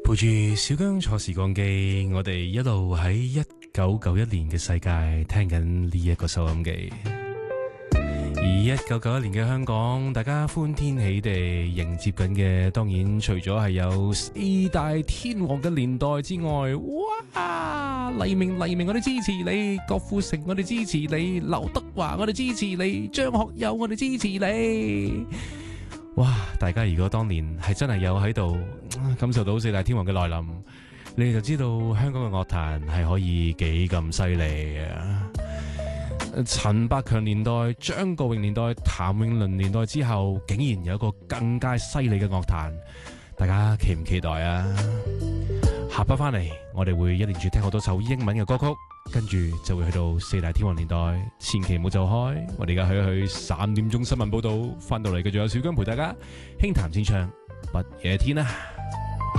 陪住小姜坐時光機，我哋一路喺1991年嘅世界聽緊呢一個收音機。而1991年嘅香港，大家歡天喜地迎接緊嘅，當然除咗係有四大天王嘅年代之外，哇！黎明我哋支持你，郭富城我哋支持你，劉德華我哋支持你，張學友我哋支持你。哇！大家如果當年係真係有喺度感受到四大天王嘅來臨，你哋就知道香港嘅樂壇係可以幾咁犀利啊！陳百強年代、張國榮年代、譚詠麟年代之後，竟然有一個更加犀利嘅樂壇，大家期唔期待啊？下筆翻嚟，我哋會一連住聽好多首英文嘅歌曲，跟住就會去到四大天王年代，千祈唔好走開。我哋而家去3點鐘新聞報道，翻到嚟繼續有小姜陪大家輕談淺唱不夜天啊！